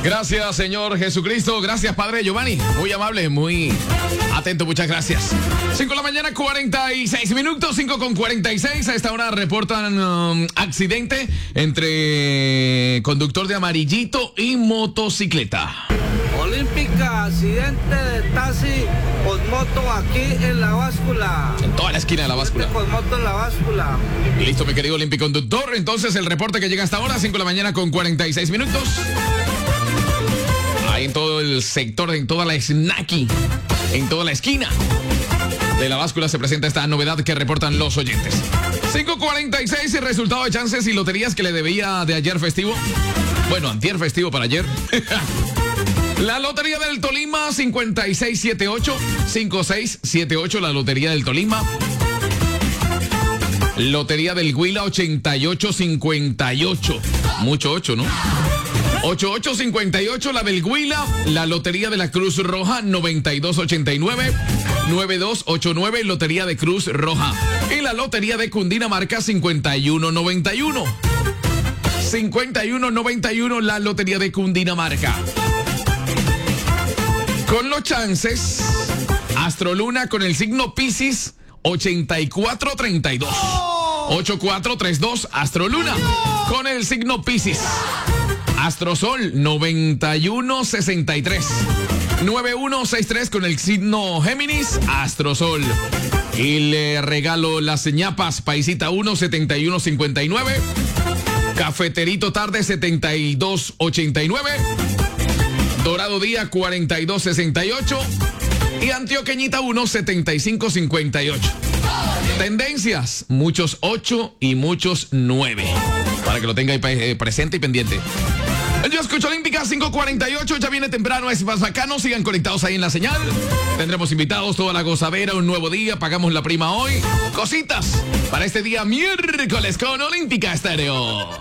Gracias, Señor Jesucristo. Gracias, Padre Giovanni. Muy amable, muy atento. Muchas gracias. 5 de la mañana, 46 minutos. 5:46. A esta hora reportan accidente entre conductor de amarillito y motocicleta. Olímpica, accidente de taxi con moto aquí en la báscula. En toda la esquina de la báscula. Con moto en la báscula. Listo, mi querido Olímpico Conductor. Entonces, el reporte que llega hasta ahora, 5 de la mañana con 46 minutos. Ahí en todo el sector, en toda la snacky, en toda la esquina de la báscula se presenta esta novedad que reportan los oyentes. 5:46, el resultado de chances y loterías que le debía de ayer festivo. Bueno, antier festivo para ayer. La Lotería del Tolima, 5678, 5678, la Lotería del Tolima. Lotería del Huila, 8858. Mucho 8, ¿no? 8858, la del Huila. La Lotería de la Cruz Roja, 9289. 9289, Lotería de Cruz Roja. Y la Lotería de Cundinamarca, 5191. 5191, la Lotería de Cundinamarca. Con los chances, Astroluna con el signo Piscis, 8432. 8432, Astroluna con el signo Piscis. Astrosol, 9163. 9163 con el signo Géminis, Astrosol. Y le regalo las ñapas, Paisita 1, 7159. Cafeterito Tarde, 7289. Dorado Día, 4268. Y Antioqueñita 1, 7558. Tendencias, muchos 8 y muchos 9. Para que lo tenga ahí presente y pendiente. Yo escucho Olímpica, 5:48, ya viene temprano, es más bacano, sigan conectados ahí en la señal. Tendremos invitados, toda la gozadera, un nuevo día, pagamos la prima hoy. Cositas para este día miércoles con Olímpica Estéreo.